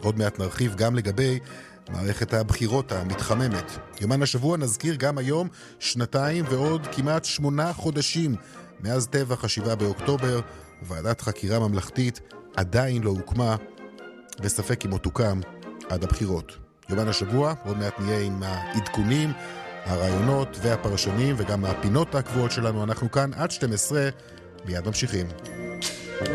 עוד מעט נרחיב גם לגבי מערכת הבחירות המתחממת. יומן השבוע נזכיר גם היום 2 ועוד כמעט 8 חודשים מאז טבח 7 באוקטובר. ועדת חקירה ממלכתית עדיין לא הוקמה, וספק אם עוד תוקם עד הבחירות. יומן השבוע, עוד מעט נהיה עם העדכונים, הרעיונות והפרשנים וגם הפינות הקבועות שלנו. אנחנו כאן עד 12, מיד ממשיכים.